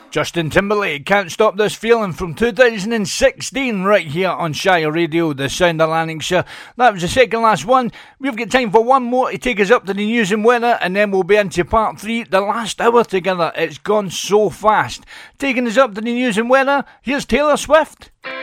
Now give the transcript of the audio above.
Justin Timberlake, Can't Stop This Feeling from 2016 right here on Shire Radio, the sound of Lanarkshire. That was the second last one. We've got time for one more to take us up to the news and weather, and then we'll be into part 3, the last hour together. It's gone so fast. Taking us up to the news and weather, here's Taylor Swift.